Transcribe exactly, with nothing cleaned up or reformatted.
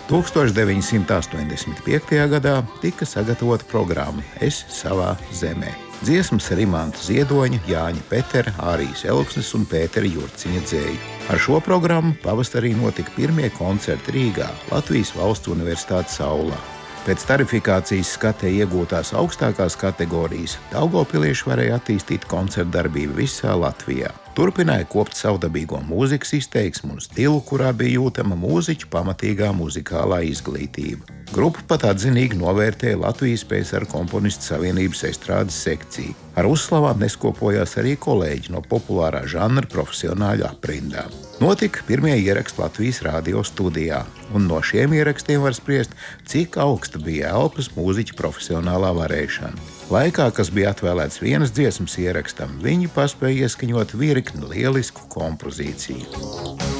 tūkstoš deviņsimt astoņdesmit piektajā gadā tika sagatavota programma Es savā zemē. Dziesmas Rimanta Ziedoņa, Jāņa Petera, Ārijas Elksnes un Pētera Jurciņa dzēju. Ar šo programmu pavasarī notika pirmie koncerti Rīgā, Latvijas Valsts Universitātes aulā. Pēc tarifikācijas skatē iegūtās augstākās kategorijas daugavpilieši varēja attīstīt koncertu darbību visā Latvijā. Turpināja kopt savdabīgo mūzikas izteiksmu un stilu, kurā bija jūtama mūziķu pamatīgā muzikālā izglītība. Grupa pat atzinīgi novērtēja Latvijas P S R komponistu savienības estrādes sekciju. Ar uzslavām neskopojās arī kolēģi no populārā žanra profesionāļu aprindām. Notika pirmie ieraksti Latvijas radio studijā, un no šiem ierakstiem var spriest, cik augsta bija elpas mūziķu profesionālā varēšana. Laikā, kas bija atvēlēts vienas dziesmas ierakstam, viņi paspēja ieskaņot virkni lielisku kompozīciju.